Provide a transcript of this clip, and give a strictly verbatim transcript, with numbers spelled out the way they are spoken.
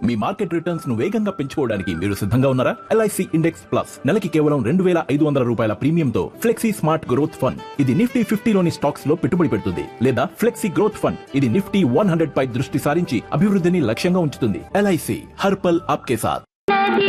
మీ market returns ను వేగంగా పెంచుకోవడానికి మీరు సిద్ధంగా ఉన్నారా? ఎల్ఐసి ఇండెక్స్ ప్లస్ నెలకి కేవలం రెండు వేల ఐదు వందల రూపాయల ప్రీమియంతో ఫ్లెక్సీ స్మార్ట్ గ్రోత్ ఫండ్. ఇది నిఫ్టీ ఫిఫ్టీలోని స్టాక్స్ లో పెట్టుబడి పెడుతుంది. లేదా ఫ్లెక్సీ గ్రోత్ ఫండ్, ఇది నిఫ్టీ వన్ హండ్రెడ్ పై దృష్టి సారించి అభివృద్ధిని లక్ష్యంగా ఉంచుతుంది. ఎల్ఐసి హర్ పల్ ఆప్కే సాథ్.